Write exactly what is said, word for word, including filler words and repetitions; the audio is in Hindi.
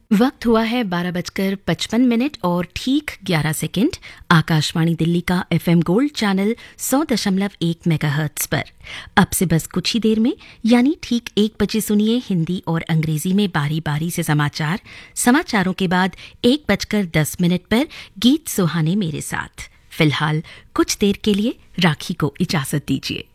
वक्त हुआ है बारह बजकर पचपन मिनट और ठीक ग्यारह सेकंड। आकाशवाणी दिल्ली का एफएम गोल्ड चैनल सौ दशमलव एक मेगाहर्ट्ज पर। अब से बस कुछ ही देर में यानी ठीक एक बजे सुनिए हिंदी और अंग्रेजी में बारी बारी से समाचार। समाचारों के बाद एक बजकर दस मिनट पर गीत सुहाने मेरे साथ। फिलहाल कुछ देर के लिए राखी को इजाजत दीजिए।